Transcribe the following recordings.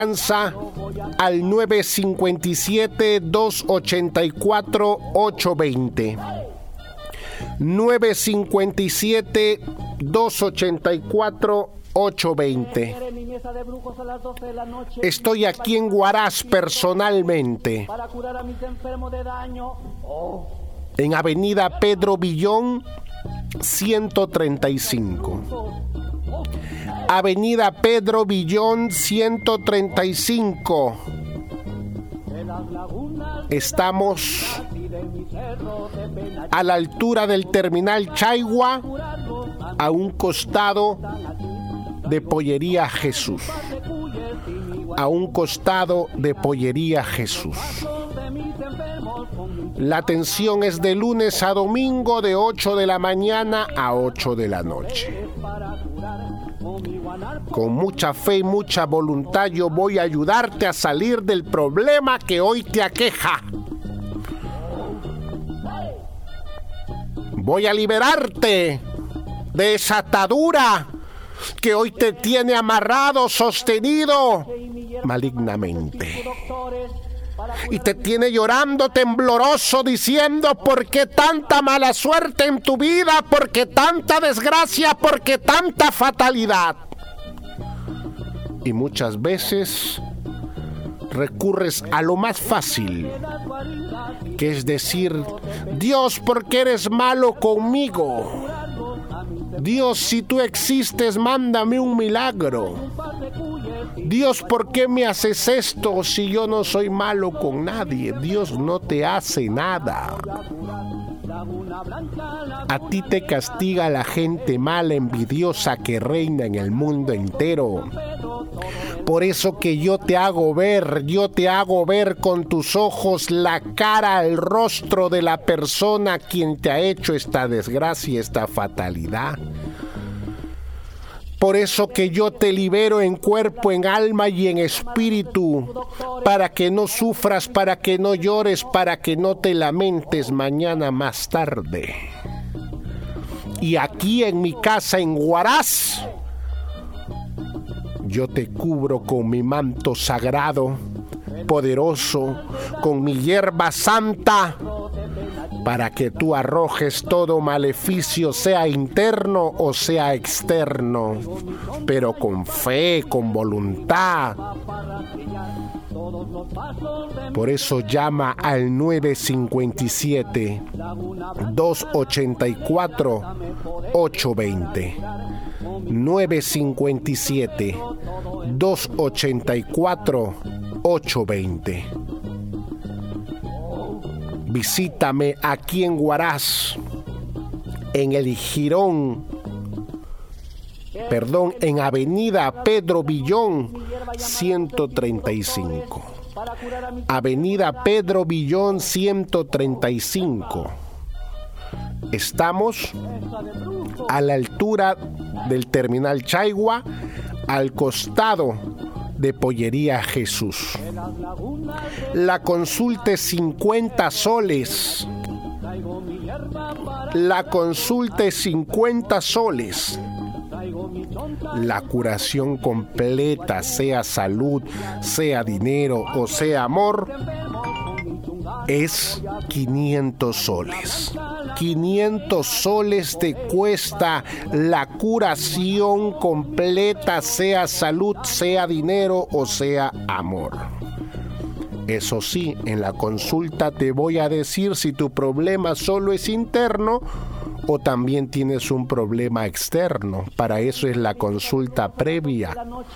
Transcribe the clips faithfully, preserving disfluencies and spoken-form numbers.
al nueve cinco siete, dos ocho cuatro, ocho dos cero. nueve cinco siete, dos ocho cuatro, ocho dos cero. Estoy aquí en Huaraz personalmente, en Avenida Pedro Villón, ciento treinta y cinco. Avenida Pedro Villón, ciento treinta y cinco. Estamos a la altura del terminal Chaigua, a un costado de Pollería Jesús. A un costado de Pollería Jesús. La atención es de lunes a domingo, de ocho de la mañana a ocho de la noche. Con mucha fe y mucha voluntad yo voy a ayudarte a salir del problema que hoy te aqueja. Voy a liberarte de esa atadura que hoy te tiene amarrado, sostenido malignamente. Y te tiene llorando tembloroso, diciendo: ¿por qué tanta mala suerte en tu vida? ¿Por qué tanta desgracia? ¿Por qué tanta fatalidad? Y muchas veces recurres a lo más fácil, que es decir: Dios, ¿por qué eres malo conmigo? Dios, si tú existes, mándame un milagro. Dios, ¿por qué me haces esto si yo no soy malo con nadie? Dios no te hace nada. A ti te castiga la gente mala, envidiosa que reina en el mundo entero. Por eso que yo te hago ver, yo te hago ver con tus ojos la cara, el rostro de la persona a quien te ha hecho esta desgracia, esta fatalidad. Por eso que yo te libero en cuerpo, en alma y en espíritu, para que no sufras, para que no llores, para que no te lamentes mañana más tarde. Y aquí en mi casa en Huaraz, yo te cubro con mi manto sagrado, poderoso, con mi hierba santa, para que tú arrojes todo maleficio, sea interno o sea externo, pero con fe, con voluntad. Por eso llama al nueve cinco siete, dos ocho cuatro, ocho dos cero. nueve cinco siete, dos ocho cuatro, ocho dos cero. Visítame aquí en Huaraz, en el Jirón, perdón, en Avenida Pedro Villón, ciento treinta y cinco. Avenida Pedro Villón, ciento treinta y cinco. Estamos a la altura del terminal Chaigua, al costado de Pollería Jesús. La consulta es cincuenta soles. La consulta es cincuenta soles. La curación completa, sea salud, sea dinero o sea amor, es quinientos soles. quinientos soles te cuesta la curación completa, sea salud, sea dinero o sea amor. Eso sí, en la consulta te voy a decir si tu problema solo es interno o también tienes un problema externo. Para eso es la consulta previa.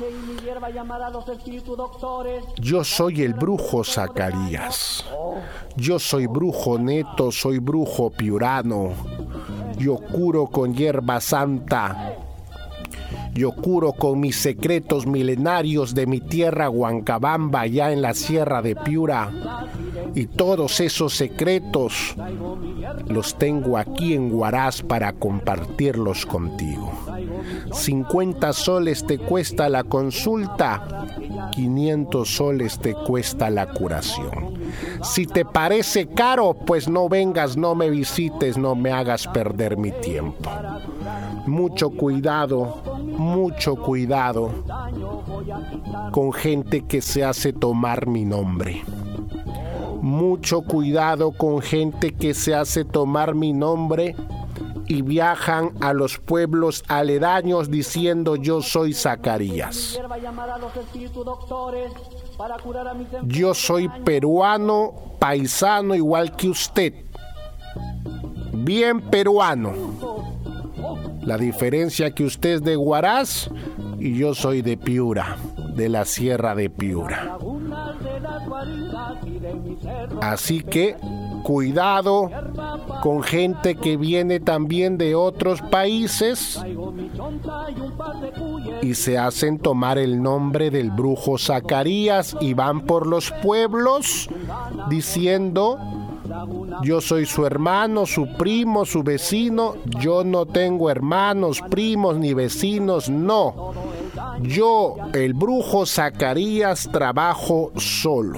Yo soy el brujo Zacarías. Yo soy brujo neto, soy brujo piurano. Yo curo con hierba santa. Yo curo con mis secretos milenarios de mi tierra Huancabamba, allá en la Sierra de Piura. Y todos esos secretos los tengo aquí en Huaraz para compartirlos contigo. cincuenta soles te cuesta la consulta, quinientos soles te cuesta la curación. Si te parece caro, pues no vengas, no me visites, no me hagas perder mi tiempo. Mucho cuidado, mucho cuidado. con gente que se hace tomar mi nombre. Mucho cuidado con gente que se hace tomar mi nombre y viajan a los pueblos aledaños diciendo yo soy Zacarías. Yo soy peruano, paisano igual que usted. Bien peruano. La diferencia que usted es de Huaraz y yo soy de Piura, de la Sierra de Piura. Así que cuidado con gente que viene también de otros países y se hacen tomar el nombre del brujo Zacarías y van por los pueblos diciendo yo soy su hermano, su primo, su vecino. Yo no tengo hermanos, primos ni vecinos, no. Yo, el brujo Zacarías, trabajo solo.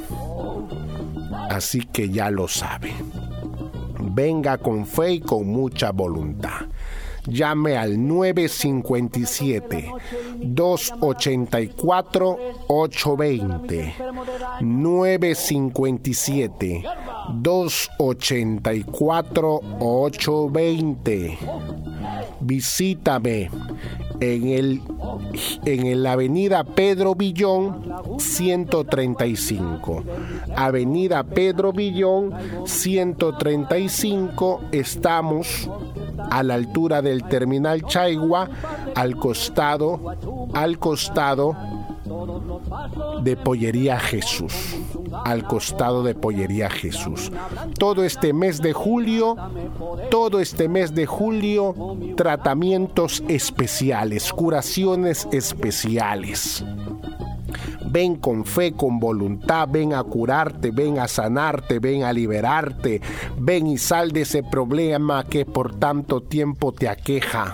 Así que ya lo sabe. Venga con fe y con mucha voluntad. Llame al nueve cinco siete, dos ocho cuatro, ocho dos cero. nueve cinco siete, dos ocho cuatro, ocho dos cero. Visítame en el en la avenida Pedro Villón ciento treinta y cinco. Avenida Pedro Villón ciento treinta y cinco. Estamos a la altura del terminal Chaigua, al costado, al costado de Pollería Jesús, al costado de Pollería Jesús. Todo este mes de julio, todo este mes de julio, tratamientos especiales, curaciones especiales. Ven con fe, con voluntad, ven a curarte, ven a sanarte, ven a liberarte, ven y sal de ese problema que por tanto tiempo te aqueja.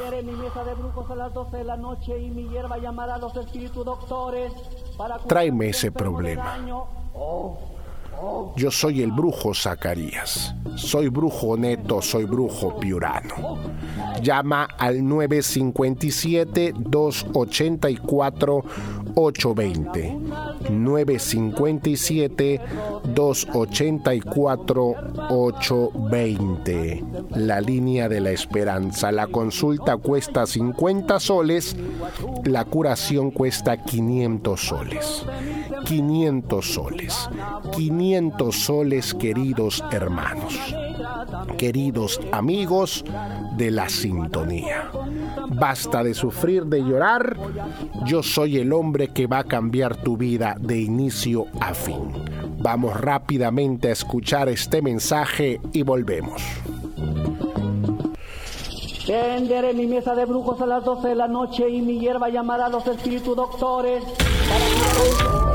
Tráeme ese problema. Yo soy el brujo Zacarías. Soy brujo neto, soy brujo piurano. Llama al nueve cinco siete, dos ocho cuatro, ocho dos cero. nueve cinco siete, dos ocho cuatro, ocho dos cero. La línea de la esperanza. La consulta cuesta cincuenta soles. La curación cuesta quinientos soles. quinientos soles. quinientos soles, queridos hermanos. Queridos amigos de la sintonía. Basta de sufrir, de llorar. Yo soy el hombre que va a cambiar tu vida de inicio a fin. Vamos rápidamente a escuchar este mensaje y volvemos. Tenderé mi mesa de brujos a las doce de la noche y mi hierba llamará a los espíritus doctores para...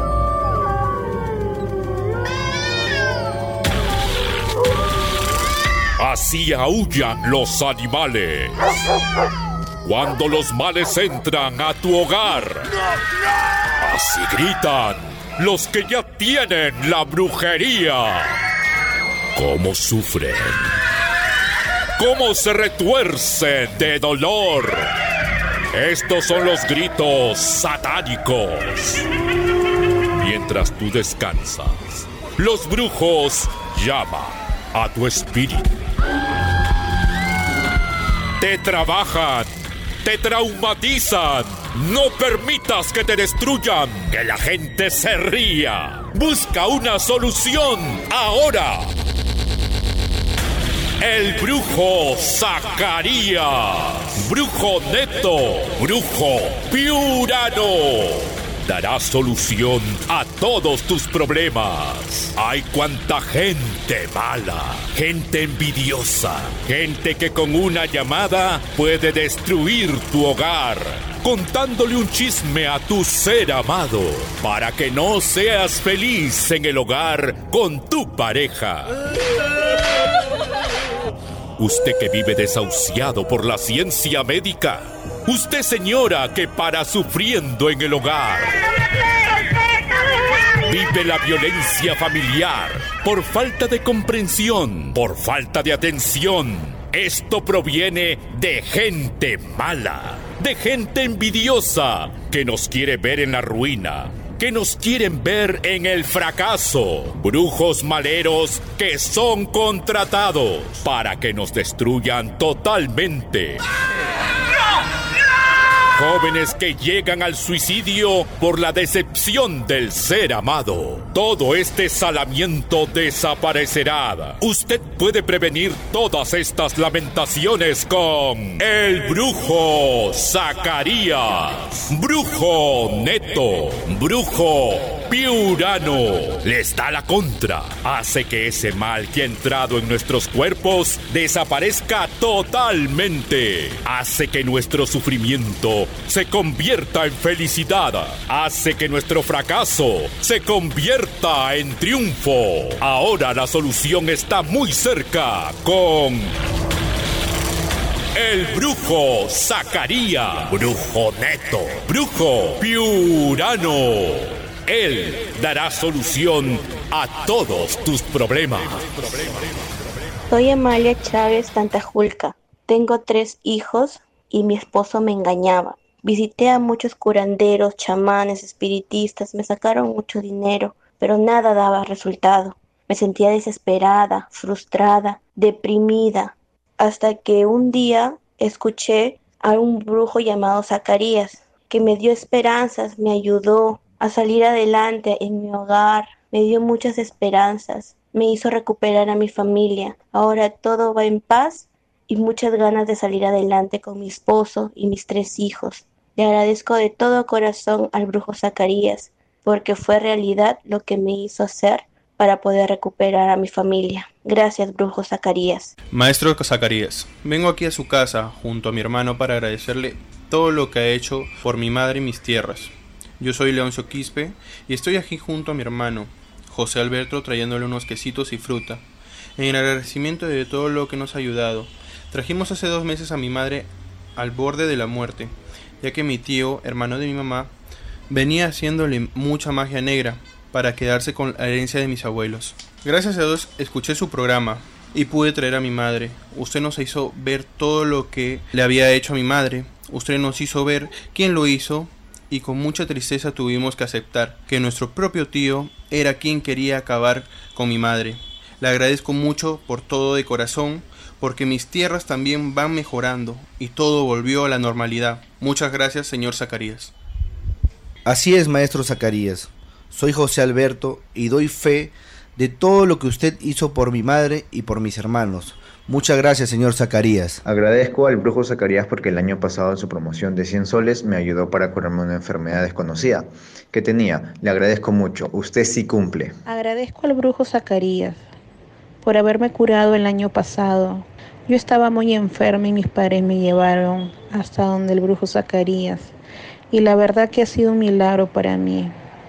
Así aúllan los animales cuando los males entran a tu hogar. Así gritan los que ya tienen la brujería. Cómo sufren, cómo se retuercen de dolor. Estos son los gritos satánicos. Mientras tú descansas, los brujos llaman a tu espíritu. Te trabajan, te traumatizan. No permitas que te destruyan, que la gente se ría. Busca una solución ahora. El brujo Zacarías, brujo neto, brujo piurano, dará solución a todos tus problemas. Hay cuanta gente mala, gente envidiosa, gente que con una llamada puede destruir tu hogar, contándole un chisme a tu ser amado, para que no seas feliz en el hogar con tu pareja. Usted que vive desahuciado por la ciencia médica. Usted, señora, que para sufriendo en el hogar. Vive la violencia familiar por falta de comprensión, por falta de atención. Esto proviene de gente mala, de gente envidiosa que nos quiere ver en la ruina, que nos quieren ver en el fracaso, brujos maleros que son contratados para que nos destruyan totalmente. Jóvenes que llegan al suicidio por la decepción del ser amado. Todo este salamiento desaparecerá. Usted puede prevenir todas estas lamentaciones con el brujo Zacarías, brujo neto, brujo piurano. Les da la contra. Hace que ese mal que ha entrado en nuestros cuerpos desaparezca totalmente. Hace que nuestro sufrimiento se convierta en felicidad. Hace que nuestro fracaso se convierta en triunfo. Ahora la solución está muy cerca con el brujo Zacarías, brujo neto, brujo piurano. Él dará solución a todos tus problemas. Soy Amalia Chávez Tantajulca. Tengo tres hijos y mi esposo me engañaba. Visité a muchos curanderos, chamanes, espiritistas, me sacaron mucho dinero, pero nada daba resultado. Me sentía desesperada, frustrada, deprimida, hasta que un día escuché a un brujo llamado Zacarías, que me dio esperanzas, me ayudó a salir adelante en mi hogar, me dio muchas esperanzas, me hizo recuperar a mi familia. Ahora todo va en paz y muchas ganas de salir adelante con mi esposo y mis tres hijos. Le agradezco de todo corazón al brujo Zacarías, porque fue realidad lo que me hizo hacer para poder recuperar a mi familia. Gracias, brujo Zacarías. Maestro Zacarías, vengo aquí a su casa junto a mi hermano para agradecerle todo lo que ha hecho por mi madre y mis tierras. Yo soy Leoncio Quispe y estoy aquí junto a mi hermano, José Alberto, trayéndole unos quesitos y fruta. En agradecimiento de todo lo que nos ha ayudado, trajimos hace dos meses a mi madre al borde de la muerte, ya que mi tío, hermano de mi mamá, venía haciéndole mucha magia negra para quedarse con la herencia de mis abuelos. Gracias a Dios escuché su programa y pude traer a mi madre. Usted nos hizo ver todo lo que le había hecho a mi madre. Usted nos hizo ver quién lo hizo y con mucha tristeza tuvimos que aceptar que nuestro propio tío era quien quería acabar con mi madre. Le agradezco mucho por todo de corazón, porque mis tierras también van mejorando y todo volvió a la normalidad. Muchas gracias, señor Zacarías. Así es, maestro Zacarías. Soy José Alberto y doy fe de todo lo que usted hizo por mi madre y por mis hermanos. Muchas gracias, señor Zacarías. Agradezco al brujo Zacarías porque el año pasado en su promoción de cien soles me ayudó para curarme una enfermedad desconocida que tenía. Le agradezco mucho. Usted sí cumple. Agradezco al brujo Zacarías por haberme curado el año pasado. Yo estaba muy enferma y mis padres me llevaron hasta donde el brujo Zacarías. Y la verdad que ha sido un milagro para mí.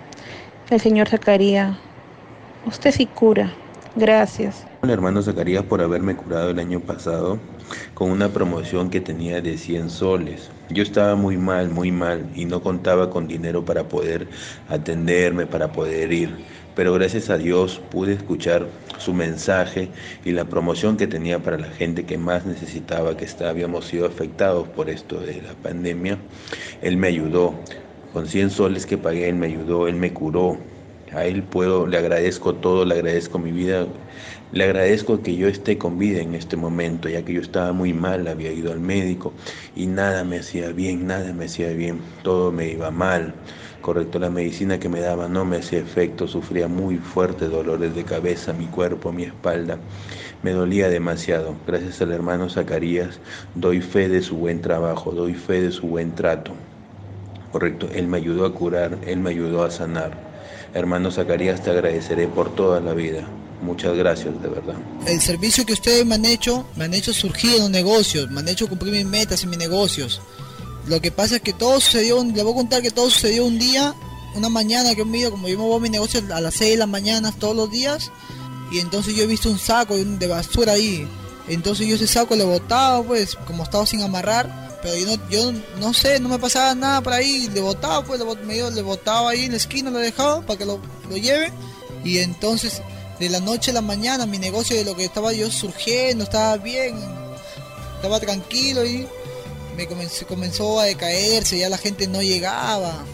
El señor Zacarías, usted sí cura. Gracias. Al hermano Zacarías por haberme curado el año pasado con una promoción que tenía de cien soles. Yo estaba muy mal, muy mal y no contaba con dinero para poder atenderme, para poder ir. Pero gracias a Dios pude escuchar su mensaje y la promoción que tenía para la gente que más necesitaba, que está, habíamos sido afectados por esto de la pandemia. Él me ayudó. Con cien soles que pagué, él me ayudó, él me curó. A él puedo, le agradezco todo, le agradezco mi vida, le agradezco que yo esté con vida en este momento, ya que yo estaba muy mal, había ido al médico y nada me hacía bien, nada me hacía bien, todo me iba mal, correcto, la medicina que me daba no me hacía efecto, sufría muy fuertes dolores de cabeza, mi cuerpo, mi espalda, me dolía demasiado. Gracias al hermano Zacarías doy fe de su buen trabajo, doy fe de su buen trato, correcto, él me ayudó a curar, él me ayudó a sanar. Hermano Zacarías, te agradeceré por toda la vida. Muchas gracias, de verdad. El servicio que ustedes me han hecho, me han hecho surgir en los negocios, me han hecho cumplir mis metas en mis negocios. Lo que pasa es que todo sucedió, le voy a contar que todo sucedió un día, una mañana que me como yo me voy a mi negocio a las seis de la mañana todos los días, y entonces yo he visto un saco de basura ahí. Entonces yo ese saco le botaba, pues, como estaba sin amarrar. Pero yo no, yo no sé, no me pasaba nada por ahí, le botaba, pues, le, medio, le botaba ahí en la esquina, lo dejaba para que lo, lo lleve. Y entonces, de la noche a la mañana, mi negocio de lo que estaba yo surgiendo, estaba bien, estaba tranquilo y me comenzó, comenzó a decaerse, ya la gente no llegaba.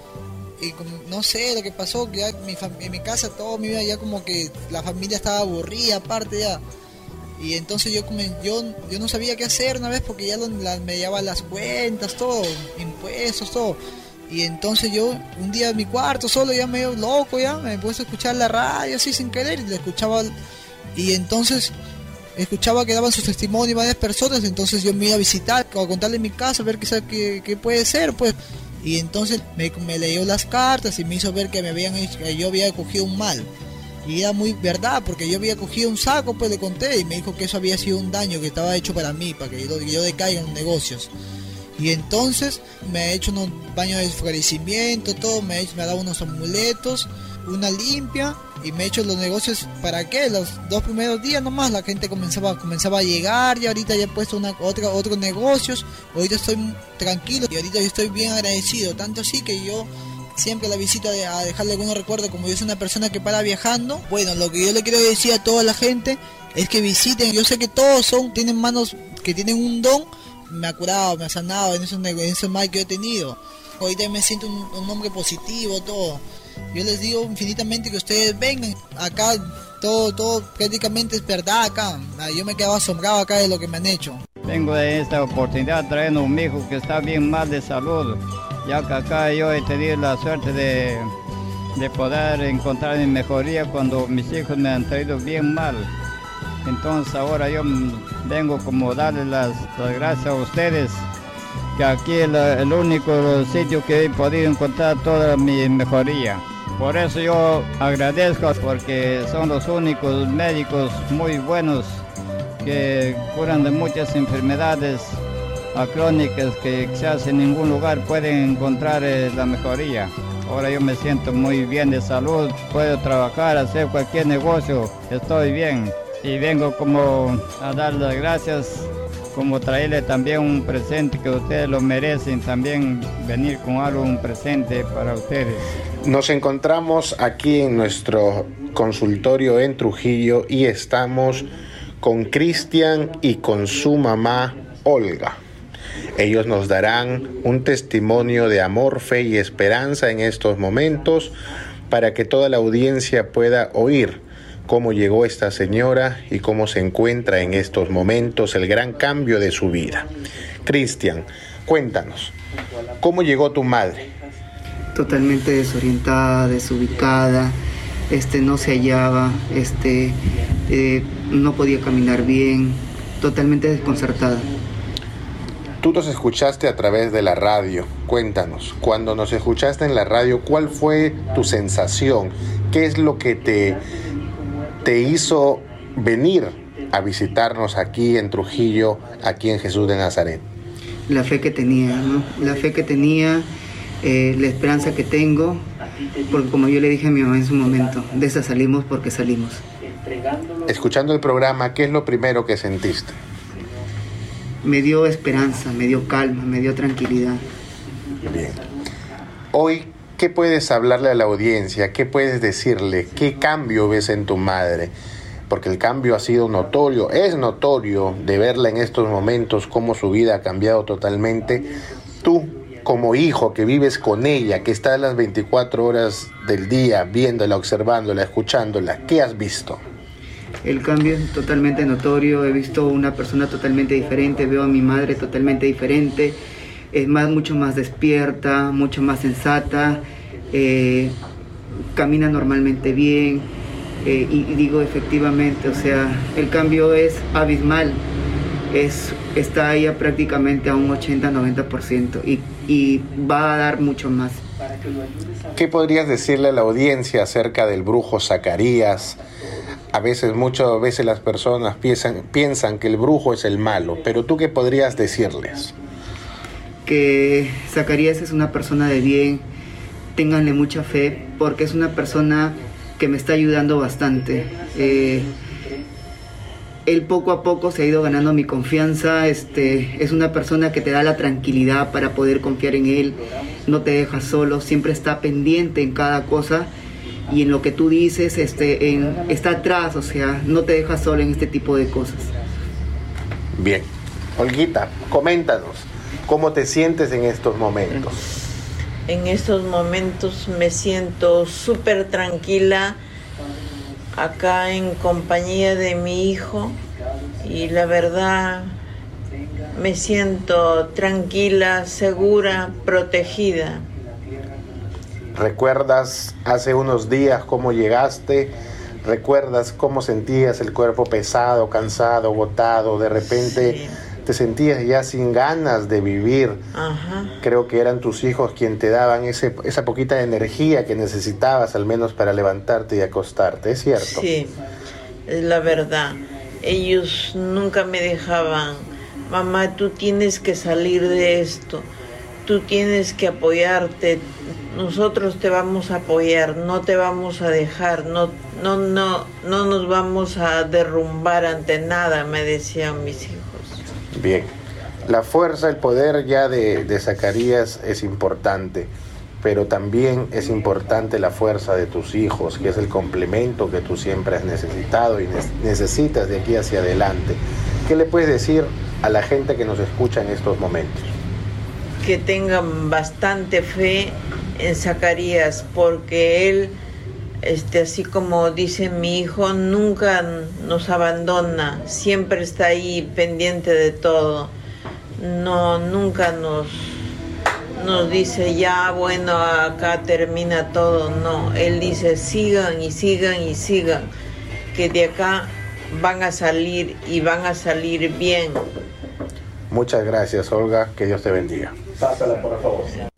Y como, no sé lo que pasó, que ya mi fam- en mi casa todo mi vida ya como que la familia estaba aburrida aparte ya. Y entonces yo come- yo, yo no sabía qué hacer una vez porque ya lo, la, me llevaban las cuentas, todo, impuestos, todo. Y entonces yo un día en mi cuarto solo ya medio loco ya, me puse a escuchar la radio así sin querer y le escuchaba. Y entonces escuchaba que daban sus testimonios varias personas, entonces yo me iba a visitar, a contarle en mi casa, a ver qué, qué, qué puede ser, pues. Y entonces me, me leyó las cartas y me hizo ver que me habían hecho, que yo había cogido un mal. Y era muy verdad, porque yo había cogido un saco, pues le conté, y me dijo que eso había sido un daño que estaba hecho para mí, para que yo, que yo decaiga en los negocios. Y entonces me ha hecho unos baños de esclarecimiento, todo, me ha, hecho, me ha dado unos amuletos, una limpia, y me ha hecho los negocios. ¿Para qué? Los dos primeros días nomás la gente comenzaba, comenzaba a llegar, y ahorita ya he puesto una, otra, otros negocios, ahorita estoy tranquilo, y ahorita yo estoy bien agradecido, tanto así que yo siempre la visita de, a dejarle algunos recuerdos, como yo soy una persona que para viajando. Bueno, lo que yo le quiero decir a toda la gente es que visiten, yo sé que todos son, tienen manos que tienen un don, me ha curado, me ha sanado en esos, en esos mal que he tenido. Ahorita me siento un, un hombre positivo, todo. Yo les digo infinitamente que ustedes vengan acá, todo, todo prácticamente es verdad acá. Yo me quedaba asombrado acá de lo que me han hecho. Vengo de esta oportunidad trayendo a un hijo que está bien mal de salud, ya que acá yo he tenido la suerte de, de poder encontrar mi mejoría cuando mis hijos me han traído bien mal. Entonces ahora yo vengo como darle las, las gracias a ustedes, que aquí es el, el único sitio que he podido encontrar toda mi mejoría. Por eso yo agradezco, porque son los únicos médicos muy buenos que curan de muchas enfermedades crónicas que quizás en ningún lugar pueden encontrar eh, la mejoría. Ahora yo me siento muy bien de salud, puedo trabajar, hacer cualquier negocio, estoy bien. Y vengo como a dar las gracias, como traerle también un presente que ustedes lo merecen, también venir con algo, un presente para ustedes. Nos encontramos aquí en nuestro consultorio en Trujillo y estamos con Cristian y con su mamá Olga. Ellos nos darán un testimonio de amor, fe y esperanza en estos momentos para que toda la audiencia pueda oír cómo llegó esta señora y cómo se encuentra en estos momentos, el gran cambio de su vida. Cristian, cuéntanos, ¿cómo llegó tu madre? Totalmente desorientada, desubicada, este, no se hallaba, este, eh, no podía caminar bien, totalmente desconcertada. Tú nos escuchaste a través de la radio. Cuéntanos, cuando nos escuchaste en la radio, ¿cuál fue tu sensación? ¿Qué es lo que te, te hizo venir a visitarnos aquí en Trujillo, aquí en Jesús de Nazaret? La fe que tenía, ¿no? La fe que tenía, eh, la esperanza que tengo, porque como yo le dije a mi mamá en su momento, de esa salimos porque salimos. Escuchando el programa, ¿qué es lo primero que sentiste? Me dio esperanza, me dio calma, me dio tranquilidad. Bien. Hoy, ¿qué puedes hablarle a la audiencia? ¿Qué puedes decirle? ¿Qué cambio ves en tu madre? Porque el cambio ha sido notorio, es notorio de verla en estos momentos, cómo su vida ha cambiado totalmente. Tú, como hijo que vives con ella, que estás las veinticuatro horas del día viéndola, observándola, escuchándola, ¿qué has visto? El cambio es totalmente notorio, he visto una persona totalmente diferente, veo a mi madre totalmente diferente, es más, mucho más despierta, mucho más sensata, eh, camina normalmente bien, eh, y, y digo efectivamente, o sea, el cambio es abismal, es, está ya prácticamente a un ochenta a noventa por ciento y, y va a dar mucho más. ¿Qué podrías decirle a la audiencia acerca del brujo Zacarías? A veces, muchas veces las personas piensan, piensan que el brujo es el malo, pero ¿tú qué podrías decirles? Que Zacarías es una persona de bien, ténganle mucha fe, porque es una persona que me está ayudando bastante. Eh, él poco a poco se ha ido ganando mi confianza, este, es una persona que te da la tranquilidad para poder confiar en él, no te deja solo, siempre está pendiente en cada cosa. Y en lo que tú dices, este, en, está atrás, o sea, no te dejas solo en este tipo de cosas. Bien. Olguita, coméntanos, ¿Cómo te sientes en estos momentos? En estos momentos me siento súper tranquila acá en compañía de mi hijo y la verdad me siento tranquila, segura, protegida. ¿Recuerdas hace unos días cómo llegaste? ¿Recuerdas cómo sentías el cuerpo pesado, cansado, agotado? De repente sí. Te sentías ya sin ganas de vivir. Ajá. Creo que eran tus hijos quienes te daban ese, esa poquita de energía que necesitabas al menos para levantarte y acostarte, ¿es cierto? Sí, es la verdad. Ellos nunca me dejaban, mamá, tú tienes que salir de esto, tú tienes que apoyarte, nosotros te vamos a apoyar, no te vamos a dejar, no, no, no, no nos vamos a derrumbar ante nada, me decían mis hijos. Bien, la fuerza, el poder ya de, de Zacarías es importante, pero también es importante la fuerza de tus hijos, que es el complemento que tú siempre has necesitado y ne- necesitas de aquí hacia adelante. ¿Qué le puedes decir a la gente que nos escucha en estos momentos? Que tengan bastante fe en Zacarías, porque él, este, así como dice mi hijo, nunca nos abandona, siempre está ahí pendiente de todo. No, nunca nos, nos dice ya, bueno, acá termina todo. No, él dice sigan y sigan y sigan, que de acá van a salir y van a salir bien. Muchas gracias, Olga, que Dios te bendiga. Pásala, por favor.